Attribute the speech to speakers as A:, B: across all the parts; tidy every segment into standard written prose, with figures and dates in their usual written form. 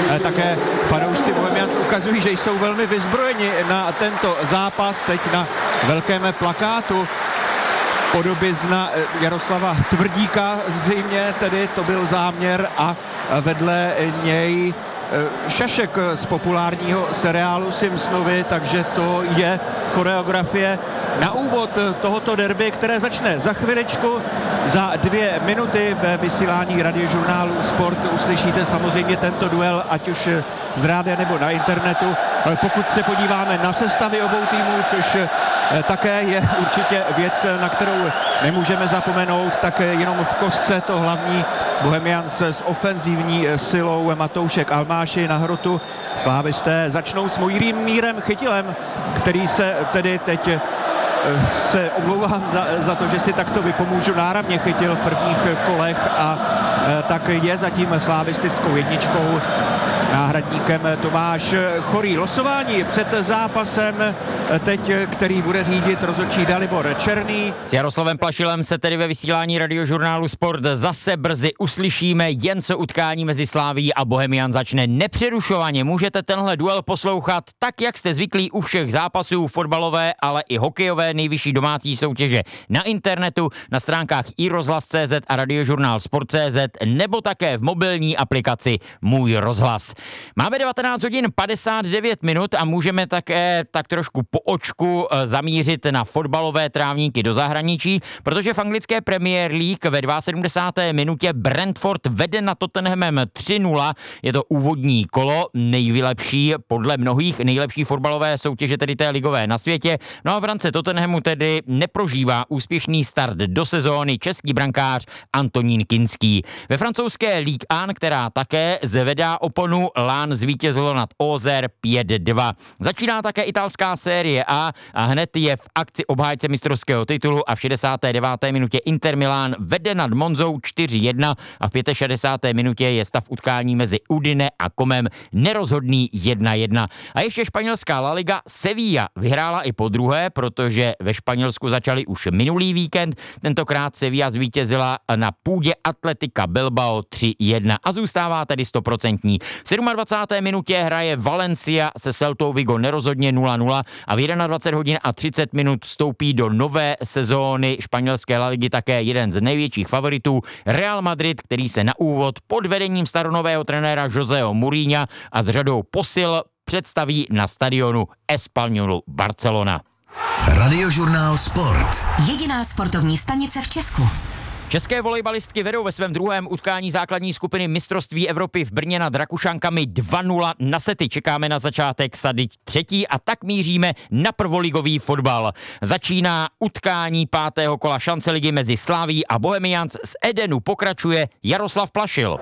A: také fanoušci Bohemians ukazují, že jsou velmi vyzbrojeni na tento zápas. Teď na velkém plakátu podobizna Jaroslava Tvrdíka, zřejmě tedy to byl záměr, a vedle něj Šašek z populárního seriálu Simpsonovi, takže to je choreografie na úvod tohoto derby, které začne za chviličku. Za 2 minuty ve vysílání radiožurnálu Sport uslyšíte samozřejmě tento duel, ať už z rádia nebo na internetu. Pokud se podíváme na sestavy obou týmů, což také je určitě věc, na kterou nemůžeme zapomenout, tak jenom v kostce to hlavní Bohemians s ofenzivní silou Matoušek Almáši na hrotu. Slávisté začnou s Mojmírem Chytilem, který se tedy teď se omlouvám za to, že si takto vypomůžu, náramně chytil v prvních kolech a tak je zatím slávistickou jedničkou. Náhradníkem Tomáš Chorý. Losování před zápasem teď, který bude řídit rozhodčí Dalibor Černý.
B: S Jaroslavem Plašilem se tedy ve vysílání radiožurnálu Sport zase brzy uslyšíme, jen co utkání mezi Slavií a Bohemians začne nepřerušovaně. Můžete tenhle duel poslouchat tak, jak jste zvyklí u všech zápasů fotbalové, ale i hokejové nejvyšší domácí soutěže na internetu, na stránkách iRozhlas.cz a radiožurnál Sport.cz nebo také v mobilní aplikaci Můj rozhlas. Máme 19 hodin 59 minut a můžeme také tak trošku po očku zamířit na fotbalové trávníky do zahraničí, protože v anglické Premier League ve 72. minutě Brentford vede nad Tottenhamem 3-0. Je to úvodní kolo, nejlepší podle mnohých, nejlepší fotbalové soutěže, tedy té ligové na světě. No a v brance Tottenhamu tedy neprožívá úspěšný start do sezóny český brankář Antonín Kinský. Ve francouzské Ligue 1, která také zvedá oponu, Lán zvítězilo nad Auxerre 5-2. Začíná také italská série A a hned je v akci obhájce mistrovského titulu a v 69. minutě Inter Milán vede nad Monzou 4-1 a v 65. minutě je stav utkání mezi Udine a Comem nerozhodný 1-1. A ještě španělská La Liga. Sevilla vyhrála i po druhé, protože ve Španělsku začali už minulý víkend. Tentokrát Sevilla zvítězila na půdě Atletica Bilbao 3-1 a zůstává tedy 100%. V 27. minutě hraje Valencia se Celtou Vigo nerozhodně 0-0 a v 21 hodin a 30 minut vstoupí do nové sezóny španělské La Ligy také jeden z největších favoritů Real Madrid, který se na úvod pod vedením staronového trenéra Joseho Mourinha a s řadou posil představí na stadionu Españolu Barcelona.
C: Radiožurnál Sport.
D: Jediná sportovní stanice v Česku.
B: České volejbalistky vedou ve svém druhém utkání základní skupiny mistrovství Evropy v Brně nad Rakušankami 2-0 na sety. Čekáme na začátek sady třetí a tak míříme na prvoligový fotbal. Začíná utkání 5. kola šance ligy mezi Slavií a Bohemians. Z Edenu pokračuje Jaroslav Plašil.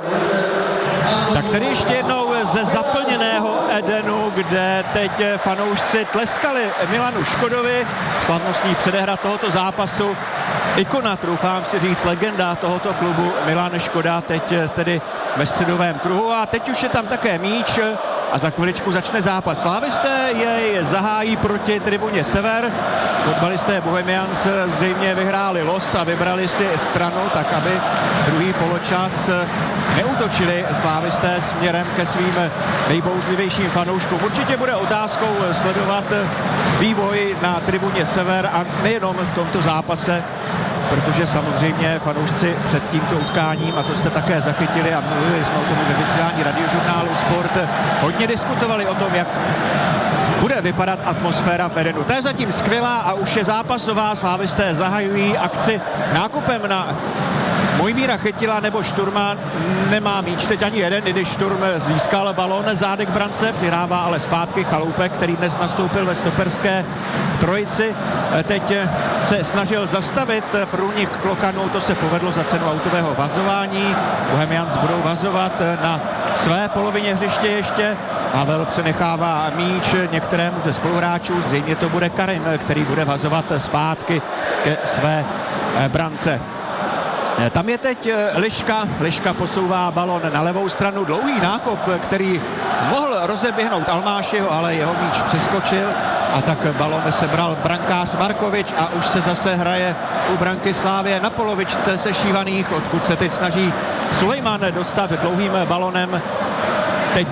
A: Tak tedy ještě jednou ze zaplněného Edenu, kde teď fanoušci tleskali Milanu Škodovi. Slavnostní předehra tohoto zápasu. Ikona, troufám si říct, legenda tohoto klubu Milan Škoda teď tedy ve středovém kruhu a teď už je tam také míč a za chviličku začne zápas. Slávisté jej zahájí proti tribuně Sever. Fotbalisté Bohemians zřejmě vyhráli los a vybrali si stranu, tak aby druhý poločas neútočili slávisté směrem ke svým nejbouřlivějším fanouškům. Určitě bude otázkou sledovat vývoj na tribuně Sever a nejenom v tomto zápase, protože samozřejmě fanoušci před tímto utkáním, a to jste také zachytili a mluvili jsme o tom ve vysílání radiožurnálu Sport, hodně diskutovali o tom, jak bude vypadat atmosféra v Edenu. Ta je zatím skvělá a už je zápasová. Slávisté zahajují akci nákupem na Mojmíra Chytila nebo Šturma. Nemá míč teď ani jeden, když Šturm získal balón zádek brance, přihrává ale zpátky Chaloupek, který dnes nastoupil ve stoperské trojici. Teď se snažil zastavit průnik Klokanů, to se povedlo za cenu autového vazování. Bohemians budou vazovat na své polovině hřiště ještě. Havel přenechává míč některému ze spoluhráčů, zřejmě to bude Karim, který bude vazovat zpátky ke své brance. Tam je teď Liška posouvá balon na levou stranu, dlouhý nákop, který mohl rozeběhnout Almášiho, ale jeho míč přeskočil a tak balon sebral brankář Markovič a už se zase hraje u branky Slávie na polovičce sešívaných, odkud se teď snaží Sulejman dostat dlouhým balonem